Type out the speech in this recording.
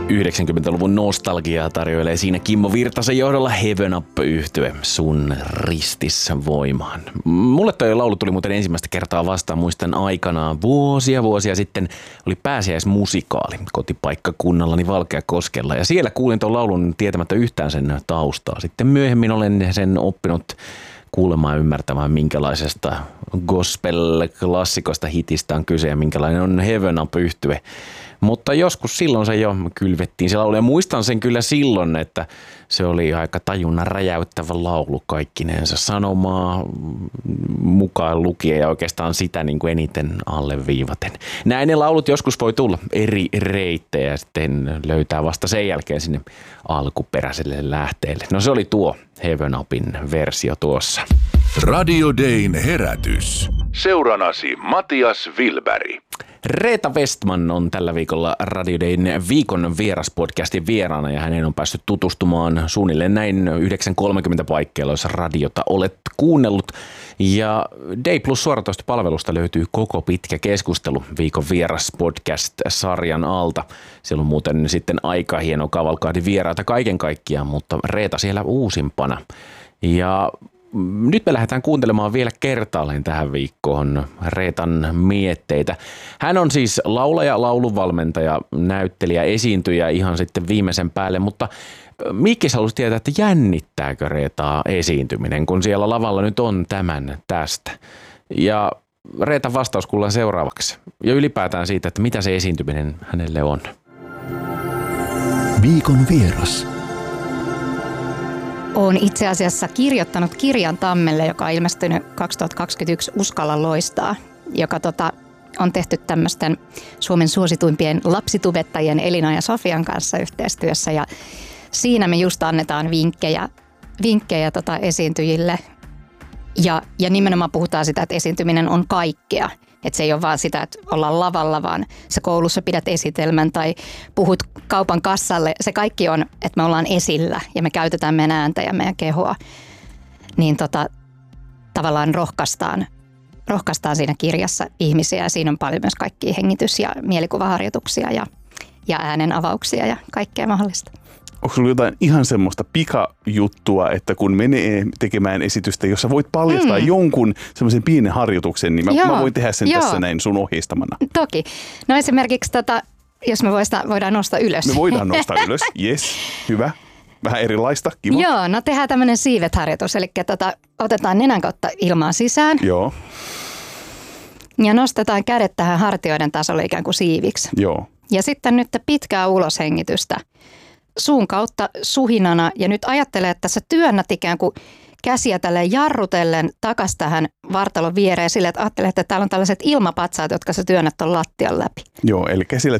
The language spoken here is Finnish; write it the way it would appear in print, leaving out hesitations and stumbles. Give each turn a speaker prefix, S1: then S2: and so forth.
S1: 90-luvun nostalgiaa tarjoilee siinä Kimmo Virtasen johdolla Heaven Up-yhtye Sun ristissä voimaan. Mulle toi laulu tuli muuten ensimmäistä kertaa vastaan, muistan aikanaan vuosia sitten oli pääsiäismusikaali kotipaikkakunnallani Valkeakoskella ja siellä kuulin ton laulun tietämättä yhtään sen taustaa. Sitten myöhemmin olen sen oppinut kuulemaan ja ymmärtämään, minkälaisesta gospel-klassikosta hitistä on kyse ja minkälainen on Heaven Up-yhtye. Mutta joskus silloin se jo kylvettiin se laulu ja muistan sen kyllä silloin, että se oli aika tajunnan räjäyttävä laulu kaikkinensa sanomaa mukaan lukien ja oikeastaan sitä niin kuin eniten alleviivaten. Näin ne laulut joskus voi tulla eri reittejä ja sitten löytää vasta sen jälkeen sinne alkuperäiselle lähteelle. No se oli tuo Heaven Upin versio tuossa.
S2: Radio Dayn herätys. Seuranasi Matias Wilberg.
S1: Reetta Westman on tällä viikolla Radio Dayn viikon vieraspodcastin vieraana ja hänen on päässyt tutustumaan suunnilleen näin 9.30 paikkeilla, jos radiota olet kuunnellut. Ja Day Plus suoratoistopalvelusta löytyy koko pitkä keskustelu viikon vieraspodcast-sarjan alta. Siellä on muuten sitten aika hieno kavalkahdi vieraita kaiken kaikkiaan, mutta Reetta siellä uusimpana. Ja nyt me lähdetään kuuntelemaan vielä kertaalleen tähän viikkoon Reetan mietteitä. Hän on siis laulaja, laulunvalmentaja, näyttelijä, esiintyjä ihan sitten viimeisen päälle, mutta Mikki halusi tietää, että jännittääkö Reetaa esiintyminen, kun siellä lavalla nyt on tämän tästä. Ja Reetan vastaus kuullaan seuraavaksi ja ylipäätään siitä, että mitä se esiintyminen hänelle on.
S2: Viikon vieras.
S3: Olen itse asiassa kirjoittanut kirjan Tammelle, joka on ilmestynyt 2021 Uskalla loistaa, joka on tehty tämmöisten Suomen suosituimpien lapsitubettajien Elina ja Sofian kanssa yhteistyössä. Ja siinä me just annetaan vinkkejä esiintyjille ja nimenomaan puhutaan sitä, että esiintyminen on kaikkea. Että se ei ole vaan sitä, että ollaan lavalla, vaan se koulussa pidät esitelmän tai puhut kaupan kassalle. Se kaikki on, että me ollaan esillä ja me käytetään meidän ääntä ja meidän kehoa. Niin tavallaan rohkaistaan siinä kirjassa ihmisiä ja siinä on paljon myös kaikkia hengitys- ja mielikuvaharjoituksia ja äänen avauksia ja kaikkea mahdollista.
S4: Onko sulla jotain ihan semmoista pikajuttua, että kun menee tekemään esitystä, jossa voit paljastaa jonkun semmoisen pienen harjoituksen, niin mä voin tehdä sen tässä näin sun ohjeistamana.
S3: Toki. No esimerkiksi jos me voidaan nostaa ylös.
S4: Me voidaan nostaa ylös, yes, hyvä. Vähän erilaista, kiva.
S3: Joo, no tehdään tämmöinen siivet-harjoitus, eli otetaan nenän kautta ilmaa sisään.
S4: Joo.
S3: Ja nostetaan kädet tähän hartioiden tasolle ikään kuin siiviksi.
S4: Joo.
S3: Ja sitten nyt pitkää uloshengitystä suun kautta suhinana ja nyt ajattele, että sä työnnät ikään kuin käsiä tälleen jarrutellen takas tähän vartalon viereen sille, että ajattelee, että täällä on tällaiset ilmapatsaat, jotka sä työnnät ton lattian läpi.
S4: Joo, eli käsillä